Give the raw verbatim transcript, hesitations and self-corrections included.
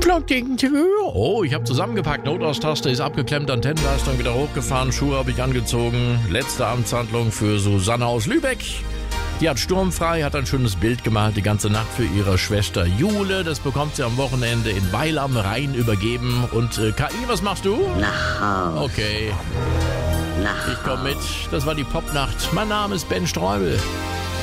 Schluckdicken Tür. Oh, ich habe zusammengepackt. Notaus-Taste ist abgeklemmt, Antennenleistung wieder hochgefahren, Schuhe habe ich angezogen. Letzte Amtshandlung für Susanne aus Lübeck. Die hat sturmfrei, hat ein schönes Bild gemalt, die ganze Nacht für ihre Schwester Jule. Das bekommt sie am Wochenende in Weil am Rhein übergeben. Und äh, K I, was machst du? Nach Hause. Okay, Nach ich komm mit. Das war die Popnacht. Mein Name ist Ben Streubel.